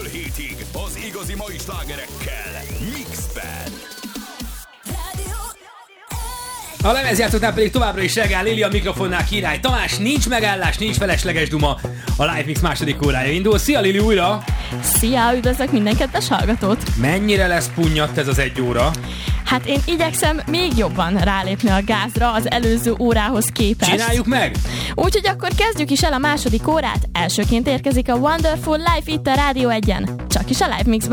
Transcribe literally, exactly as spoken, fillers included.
hétig az igazi mai slágerekkel. Mixben. A lemezjátszóknál pedig továbbra is reggel Lili, a mikrofonnál Király Tamás. Nincs megállás, nincs felesleges duma. A Live Mix második órája indul. Szia Lili újra! Szia, üdvözlök minden kedves hallgatót! Mennyire lesz punnyadt ez az egy óra? Hát én igyekszem még jobban rálépni a gázra az előző órához képest. Csináljuk meg! Úgyhogy akkor kezdjük is el a második órát. Elsőként érkezik a Wonderful Life itt a Rádió egyen. Csak is a Live Mixben.